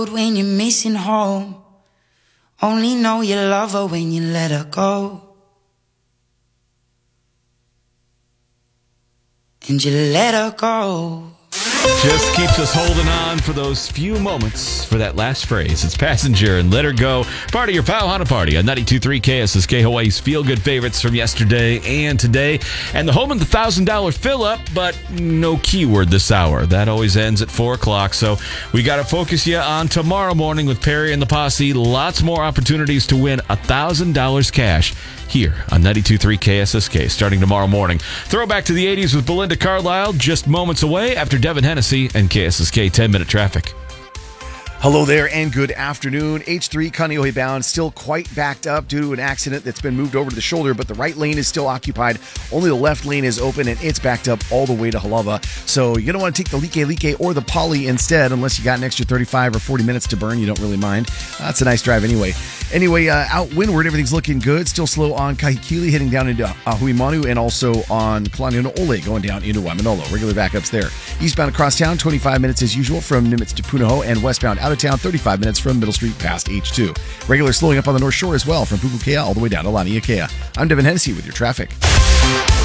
road when you're missing home. Only know you love her when you let her go. And you let her go. Just keeps us holding on for those few moments for that last phrase. It's Passenger and Let Her Go. Part of your Pauhana Party on 92.3 KSSK, Hawaii's feel-good favorites from yesterday and today. And the home of the $1,000 fill-up, but no keyword this hour. That always ends at 4 o'clock. So we got to focus you on tomorrow morning with Perry and the Posse. Lots more opportunities to win $1,000 cash here on 92.3 KSSK starting tomorrow morning. Throwback to the 80s with Belinda Carlisle just moments away after Devin Hennessy and KSSK 10-minute traffic. Hello there and good afternoon. H3 Kaneohe bound still quite backed up due to an accident that's been moved over to the shoulder, but the right lane is still occupied. Only the left lane is open and it's backed up all the way to Halava. So you're going to want to take the Like or the Poly instead, unless you got an extra 35 or 40 minutes to burn. You don't really mind. That's a nice drive anyway. Out windward, everything's looking good. Still slow on Kahikili heading down into Huimanu and also on Kalaniona Ole going down into Waimanolo. Regular backups there. Eastbound across town, 25 minutes as usual from Nimitz to Punahou, and westbound out of town, 35 minutes from Middle Street past H2. Regular slowing up on the North Shore as well from Pukukea all the way down to Laniakea. I'm Devin Hennessy with your traffic.